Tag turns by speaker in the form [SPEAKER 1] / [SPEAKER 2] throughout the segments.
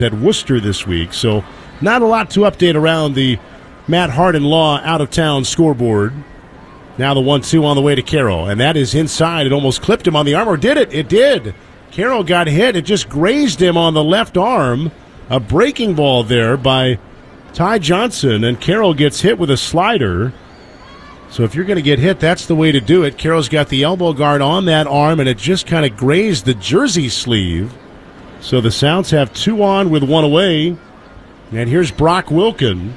[SPEAKER 1] at Worcester this week. So not a lot to update around the Matt Harden-Law out-of-town scoreboard. Now the 1-2 on the way to Carroll, and that is inside. It almost clipped him on the arm, or did it? It did. Carroll got hit. It just grazed him on the left arm. A breaking ball there by Ty Johnson, and Carroll gets hit with a slider. So if you're going to get hit, that's the way to do it. Carroll's got the elbow guard on that arm, and it just kind of grazed the jersey sleeve. So the Sounds have 2 on with 1 away. And here's Brock Wilken.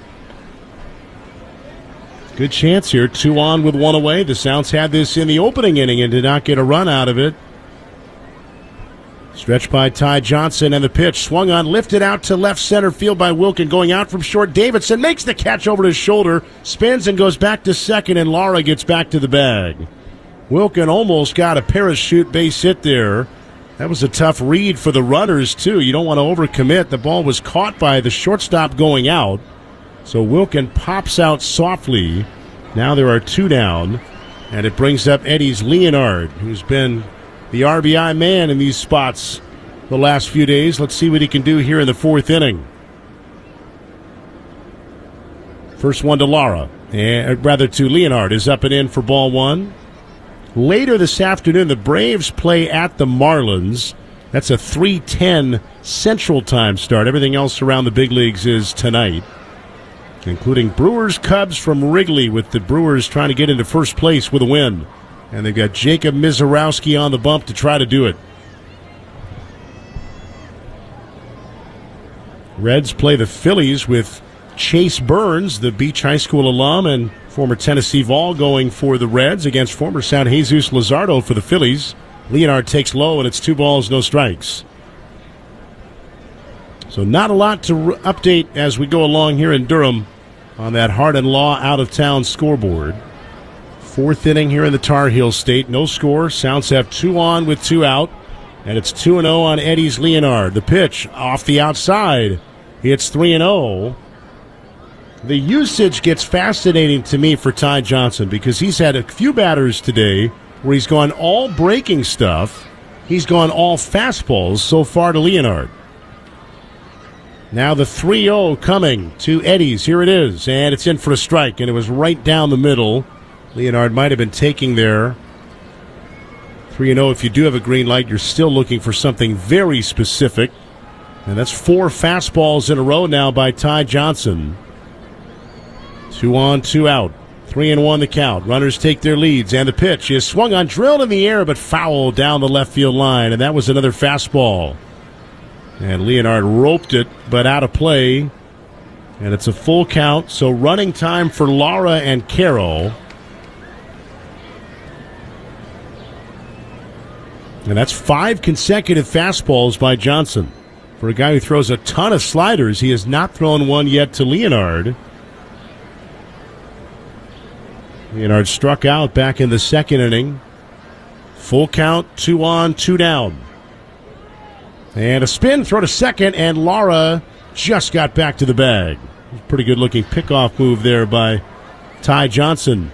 [SPEAKER 1] Good chance here. 2 on with 1 away. The Sounds had this in the opening inning and did not get a run out of it. Stretched by Ty Johnson, and the pitch swung on, lifted out to left center field by Wilken. Going out from short, Davidson makes the catch over his shoulder, spins and goes back to second, and Lara gets back to the bag. Wilken almost got a parachute base hit there. That was a tough read for the runners, too. You don't want to overcommit. The ball was caught by the shortstop going out. So Wilken pops out softly. Now there are 2 down, and it brings up Eddie's Leonard, who's been the RBI man in these spots the last few days. Let's see what he can do here in the 4th inning. First one to Lara, to Leonard, is up and in for ball 1. Later this afternoon, the Braves play at the Marlins. That's a 3:10 Central Time start. Everything else around the big leagues is tonight, including Brewers-Cubs from Wrigley, with the Brewers trying to get into first place with a win. And they've got Jacob Mizorowski on the bump to try to do it. Reds play the Phillies with Chase Burns, the Beach High School alum and former Tennessee Vol, going for the Reds against former San Jesus Luzardo for the Phillies. Leonard takes low, and it's 2 balls, no strikes. So not a lot to update as we go along here in Durham on that Harden-Law out-of-town scoreboard. 4th inning here in the Tar Heel State. No score. Sounds have 2 on with 2 out. And it's 2-0 on Eddie's Leonard. The pitch off the outside. It's 3-0. The usage gets fascinating to me for Ty Johnson because he's had a few batters today where he's gone all breaking stuff. He's gone all fastballs so far to Leonard. Now the 3-0 coming to Eddie's. Here it is. And it's in for a strike. And it was right down the middle. Leonard might have been taking there. 3-0, if you do have a green light, you're still looking for something very specific. And that's 4 fastballs in a row now by Ty Johnson. 2 on, 2 out. 3-1 the count. Runners take their leads, and the pitch is swung on, drilled in the air, but foul down the left field line, and that was another fastball. And Leonard roped it, but out of play. And it's a full count, so running time for Lara and Carroll. And that's 5 consecutive fastballs by Johnson. For a guy who throws a ton of sliders, he has not thrown one yet to Leonard. Leonard struck out back in the 2nd inning. Full count, 2 on, 2 down. And a spin, throw to second, and Lara just got back to the bag. Pretty good-looking pickoff move there by Ty Johnson.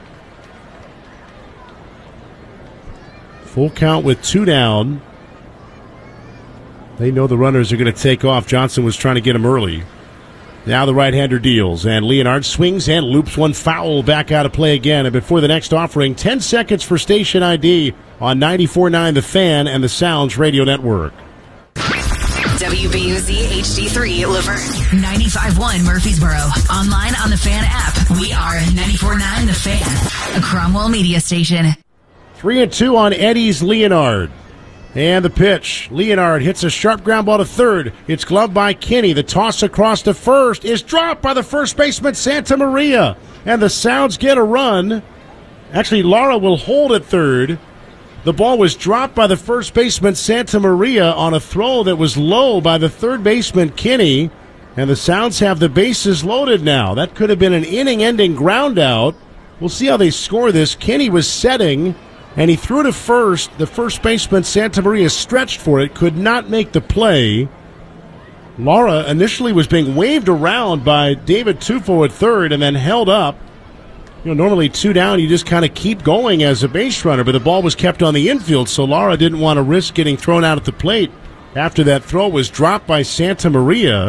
[SPEAKER 1] Full count with 2 down. They know the runners are going to take off. Johnson was trying to get him early. Now the right-hander deals, and Leonard swings and loops one foul back out of play again. And before the next offering, 10 seconds for station ID on 94.9 The Fan and the Sounds Radio Network.
[SPEAKER 2] WBUZ HD3 Laverne, 95.1 Murfreesboro. Online on the Fan app. We are 94.9 The Fan, a Cromwell media station.
[SPEAKER 1] 3-2 on Eddie's Leonard. And the pitch. Leonard hits a sharp ground ball to third. It's gloved by Kinney. The toss across to first is dropped by the first baseman, Santa Maria. And the Sounds get a run. Actually, Lara will hold at third. The ball was dropped by the first baseman, Santa Maria, on a throw that was low by the third baseman, Kinney. And the Sounds have the bases loaded now. That could have been an inning-ending ground out. We'll see how they score this. Kinney was setting, and he threw to first. The first baseman, Santa Maria, stretched for it, could not make the play. Lara initially was being waved around by David Tufo at third and then held up. You know, normally 2 down, you just kind of keep going as a base runner, but the ball was kept on the infield, so Lara didn't want to risk getting thrown out at the plate after that throw was dropped by Santa Maria.